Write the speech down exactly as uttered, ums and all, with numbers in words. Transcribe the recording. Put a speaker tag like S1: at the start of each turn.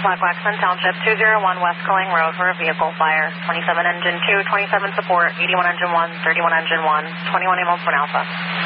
S1: Black Waxman Township, two oh one West Culling Road for a vehicle fire. twenty-seven engine two, twenty-seven support, eighty-one engine one, thirty-one engine one, twenty-one Amos one Alpha.